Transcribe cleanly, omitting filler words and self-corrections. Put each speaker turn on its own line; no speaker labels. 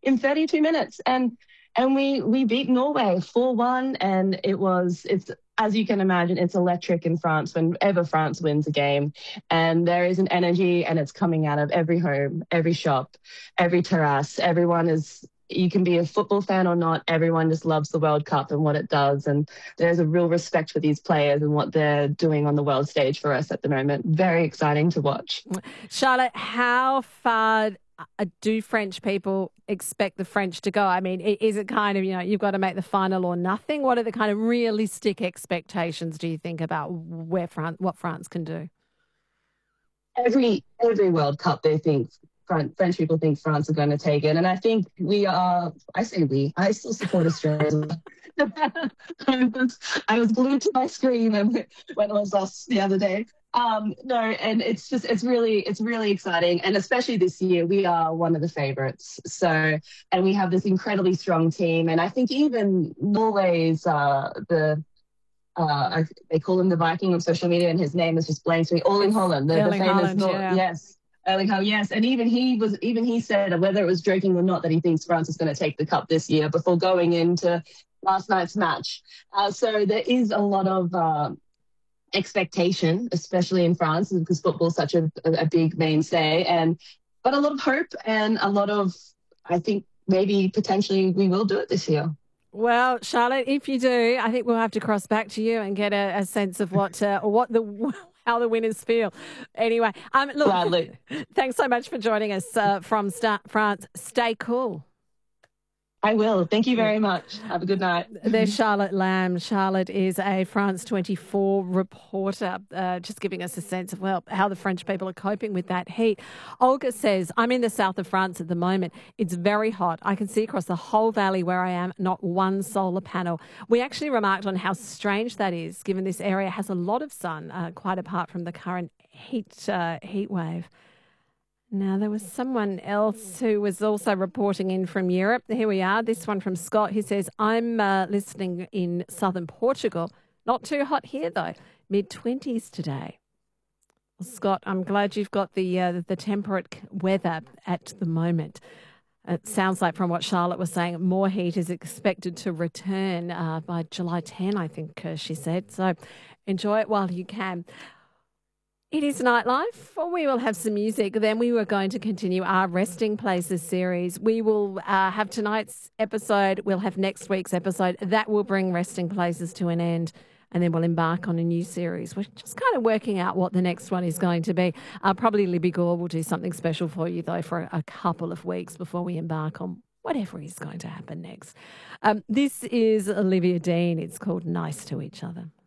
in 32 minutes. And we beat Norway 4-1, and it's as you can imagine, it's electric in France whenever France wins a game. And there is an energy, and it's coming out of every home, every shop, every terrace. Everyone is, you can be a football fan or not, everyone just loves the World Cup and what it does. And there's a real respect for these players and what they're doing on the world stage for us at the moment. Very exciting to watch.
Charlotte, how far do French people expect the French to go? I mean, is it kind of, you've got to make the final or nothing? What are the kind of realistic expectations, do you think, about what France can do?
Every World Cup, they think French people think France are going to take it, and I think we are. I say we. I still support Australia. I was glued to my screen when it was us the other day. No, and it's really exciting, and especially this year, we are one of the favourites. So, and we have this incredibly strong team, and I think even Norway's they call him the Viking on social media, and his name is just blank to me. Erling Haaland, the famous yes. Erling Haaland, yes, and even he said, whether it was joking or not, that he thinks France is going to take the cup this year before going into last night's match. So there is a lot of expectation, especially in France, because football is such a big mainstay, but a lot of hope and a lot of, I think maybe potentially we will do it this year.
Well, Charlotte, if you do, I think we'll have to cross back to you and get a sense of how the winners feel. Anyway, look,
gladly.
Thanks so much for joining us from France. Stay cool.
I will. Thank you very much. Have a good night.
There's Charlotte Lamb. Charlotte is a France 24 reporter, just giving us a sense of, how the French people are coping with that heat. Olga says, I'm in the south of France at the moment. It's very hot. I can see across the whole valley where I am, not one solar panel. We actually remarked on how strange that is, given this area has a lot of sun, quite apart from the current heat wave. Now, there was someone else who was also reporting in from Europe. Here we are. This one from Scott. He says, I'm listening in southern Portugal. Not too hot here, though. Mid-20s today. Well, Scott, I'm glad you've got the temperate weather at the moment. It sounds like from what Charlotte was saying, more heat is expected to return by July 10, I think she said. So enjoy it while you can. It is nightlife. We will have some music. Then we were going to continue our Resting Places series. We will have tonight's episode. We'll have next week's episode. That will bring Resting Places to an end. And then we'll embark on a new series. We're just kind of working out what the next one is going to be. Probably Libby Gore will do something special for you, though, for a couple of weeks before we embark on whatever is going to happen next. This is Olivia Dean. It's called Nice to Each Other.